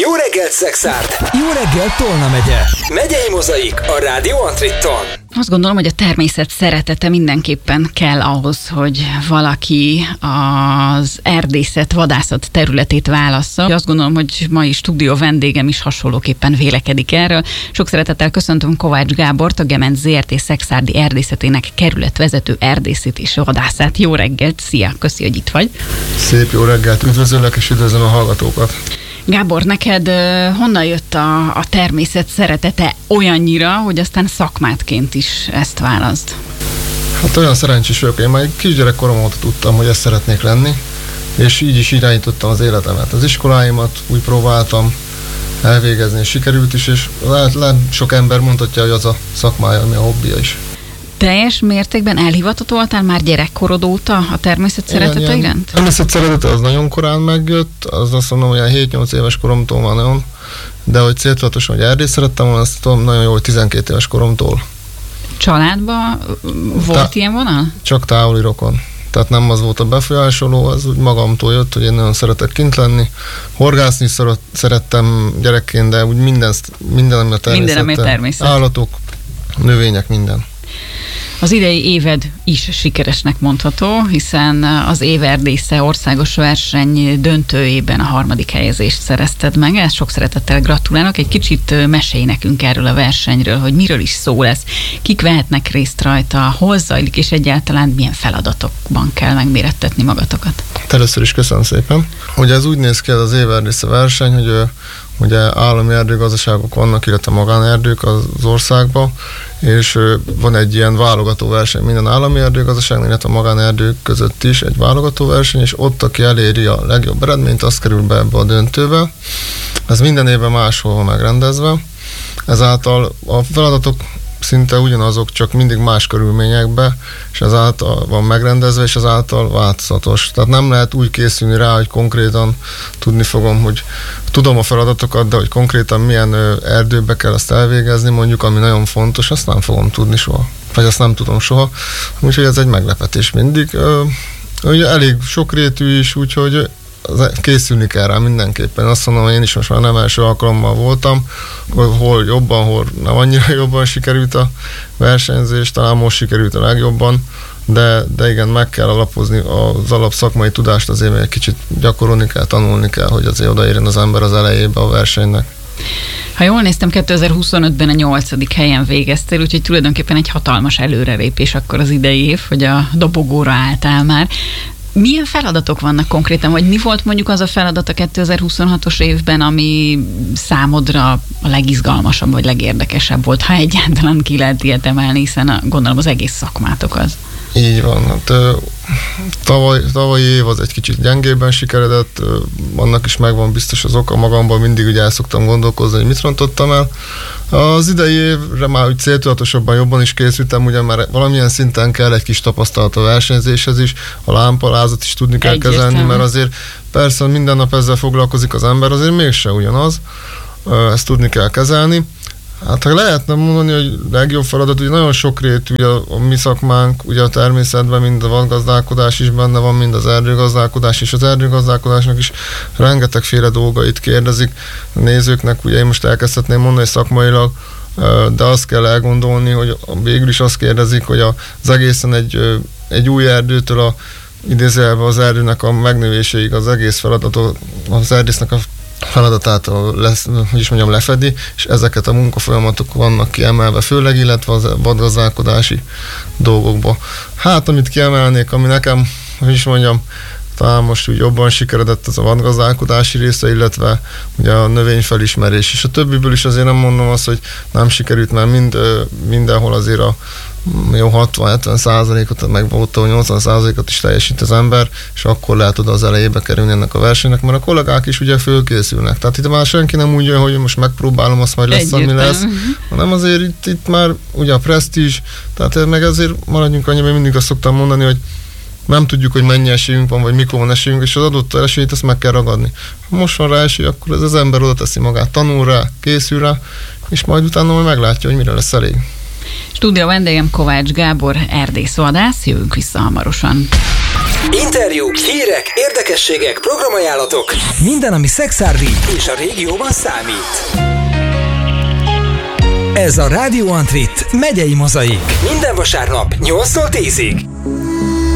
Jó reggelt, Szexárd! Jó reggelt, Tolna megye! Megyei Mozaik a Rádió Antritton. Azt gondolom, hogy a természet szeretete mindenképpen kell ahhoz, hogy valaki az erdészet, vadászat területét válassza. Azt gondolom, hogy mai stúdió vendégem is hasonlóképpen vélekedik erről. Sok szeretettel köszöntöm Kovács Gábort, a Gemenc ZRT Szexárdi erdészetének kerületvezető erdészét és vadászát. Jó reggelt, szia, köszi, hogy itt vagy. Szép jó reggelt, üdvözöllek és üdvözlöm a hallgatókat. Gábor, neked honnan jött a természet szeretete olyannyira, hogy aztán szakmátként is ezt válaszd? Hát olyan szerencsés vagyok, én már kisgyerekkorom óta tudtam, hogy ezt szeretnék lenni, és így is irányítottam az életemet. Az iskoláimat úgy próbáltam elvégezni, és sikerült is, és lehet sok ember mondhatja, hogy az a szakmája, ami a hobbija is. Teljes mértékben elhivatott voltál már gyerekkorod óta a természet szeretete iránt? A természet szeretete az nagyon korán megjött, az azt mondom, hogy 7-8 éves koromtól van nagyon, de hogy céltudatosan, hogy erdész szerettem volna, azt tudom nagyon jó, hogy 12 éves koromtól. Családban volt ilyen vonal? Csak távoli rokon. Tehát nem az volt a befolyásoló, az úgy magamtól jött, hogy én nagyon szeretek kint lenni. Horgászni szerettem gyerekként, de úgy minden ami a természet. Állatok, növények, minden. Az idei éved is sikeresnek mondható, hiszen az év erdésze országos verseny döntőjében a 3. helyezést szerezted meg. Ezt sok szeretettel gratulálok. Egy kicsit mesélj nekünk erről a versenyről, hogy miről is szó lesz, kik vehetnek részt rajta, hol zajlik, és egyáltalán milyen feladatokban kell megmérettetni magatokat. Először is köszönöm szépen. Ugye ez úgy néz ki az év erdésze verseny, hogy ugye állami erdőgazdaságok vannak, illetve magánerdők az országban, és van egy ilyen válogató verseny minden állami erdőgazdaság, illetve a magánerdők között is egy válogató verseny, és ott, aki eléri a legjobb eredményt, az kerül be ebbe a döntőbe. Ez minden évben máshol megrendezve. Ezáltal a feladatok szinte ugyanazok, csak mindig más körülményekben, és ezáltal van megrendezve, és ezáltal változatos. Tehát nem lehet úgy készülni rá, hogy konkrétan tudni fogom, hogy tudom a feladatokat, de hogy konkrétan milyen erdőbe kell ezt elvégezni, mondjuk, ami nagyon fontos, azt nem fogom tudni soha. Vagy azt nem tudom soha. Úgyhogy ez egy meglepetés mindig. Ugye elég sokrétű is, úgyhogy készülni kell rá mindenképpen. Azt mondom, hogy én is most már nem első alkalommal voltam, hol jobban, hol nem annyira jobban sikerült a versenyzés, talán most sikerült a legjobban, de igen, meg kell alapozni az alapszakmai tudást, azért egy kicsit gyakorolni kell, tanulni kell, hogy azért odaérjen az ember az elejébe a versenynek. Ha jól néztem, 2025-ben a 8. helyen végeztél, úgyhogy tulajdonképpen egy hatalmas előrelépés akkor az idei év, hogy a dobogóra álltál már. Milyen feladatok vannak konkrétan, vagy mi volt mondjuk az a feladat a 2026-os évben, ami számodra a legizgalmasabb, vagy legérdekesebb volt, ha egyáltalán ki lehet ilyet emelni, hiszen gondolom az egész szakmátok az. Így van. Hát, tavalyi év az egy kicsit gyengébben sikeredett, annak is megvan biztos az oka, magamban mindig ugye el szoktam gondolkozni, hogy mit rontottam el. Az idei évre már úgy céltudatosabban jobban is készültem, ugye már valamilyen szinten kell egy kis tapasztalat a versenyzéshez is, a lámpalázat is tudni kell kezelni, mert azért persze minden nap ezzel foglalkozik az ember, azért mégse ugyanaz, ezt tudni kell kezelni. Hát ha lehetne mondani, hogy legjobb feladat, ugye nagyon sokrétű a mi szakmánk, ugye a természetben mind a vadgazdálkodás is benne van, mind az erdőgazdálkodás, és az erdőgazdálkodásnak is rengetegféle dolgait kérdezik a nézőknek, ugye én most elkezdhetném mondani szakmailag, de azt kell elgondolni, hogy végül is azt kérdezik, hogy az egészen egy új erdőtől idézőjelben az erdőnek a megnövéséig az egész feladatot, az erdésznek a feladatát lefedi, és ezeket a munkafolyamatok vannak kiemelve, főleg, illetve az vadgazdálkodási dolgokba. Hát, amit kiemelnék, ami nekem, talán most úgy jobban sikeredett, az a vadgazdálkodási része, illetve ugye a növényfelismerés, és a többiből is azért nem mondom azt, hogy nem sikerült, mert mindenhol azért a jó 60-70%-ot, meg volt, hogy 80%-ot is teljesít az ember, és akkor lehet oda az elejébe kerülni ennek a versenynek, mert a kollégák is ugye fölkészülnek. Tehát itt már senki nem úgy jön, hogy most megpróbálom, azt majd lesz, ami lesz, hanem azért itt már ugye a presztízs, tehát meg azért maradjunk annyiban, mindig azt szoktam mondani, hogy nem tudjuk, hogy mennyi esélyünk van, vagy mikor van esélyünk, és az adott esélyt azt meg kell ragadni. Ha most van rá esély, akkor ez az ember oda teszi magát, tanul rá, készül rá, és majd utána majd meglátja, hogy mire lesz elég. Stúdió vendégem Kovács Gábor, erdészvadász, jövünk vissza hamarosan. Interjúk, hírek, érdekességek, programajánlatok. Minden, ami szexárdi És a régióban számít. Ez a Radio Antrit megyei mozaik. Minden vasárnap 8-tól 10-ig.